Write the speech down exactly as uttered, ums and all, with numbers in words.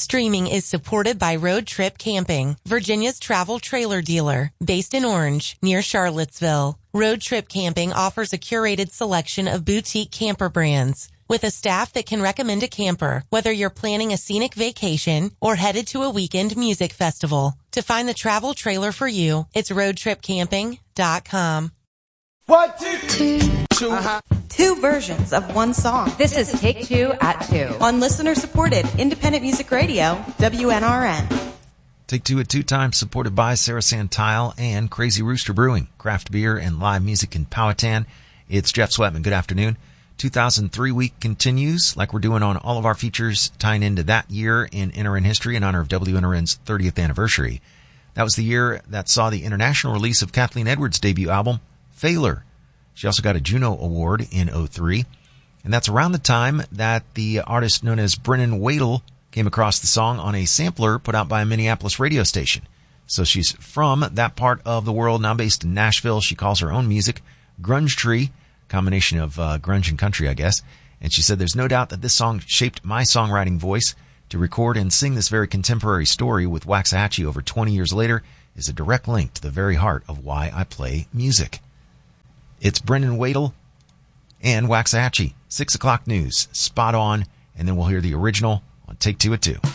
Streaming is supported by Road Trip Camping, Virginia's travel trailer dealer, based in Orange, near Charlottesville. Road Trip Camping offers a curated selection of boutique camper brands with a staff that can recommend a camper, whether you're planning a scenic vacation or headed to a weekend music festival. To find the travel trailer for you, it's road trip camping dot com. One, two, two. Two. Uh-huh. Two versions of one song. This is Take Two at Two. On listener-supported independent music radio, W N R N. Take Two at Two Time, supported by Sarasan Tile and Crazy Rooster Brewing, craft beer and live music in Powhatan. It's Jeff Sweatman. Good afternoon. two thousand three week continues like we're doing on all of our features tying into that year in N R N history in honor of W N R N's thirtieth anniversary. That was the year that saw the international release of Kathleen Edwards' debut album, Failure. She also got a Juno Award in oh three. And that's around the time that the artist known as Brennan Wadle came across the song on a sampler put out by a Minneapolis radio station. So she's from that part of the world, now based in Nashville. She calls her own music Grunge Tree, combination of uh, grunge and country, I guess. And she said, there's no doubt that this song shaped my songwriting voice. To record and sing this very contemporary story with Waxahachie over twenty years later is a direct link to the very heart of why I play music. It's Brennan Wadle and Waxahachie. Six o'clock news. Spot on. And then we'll hear the original on Take Two at Two.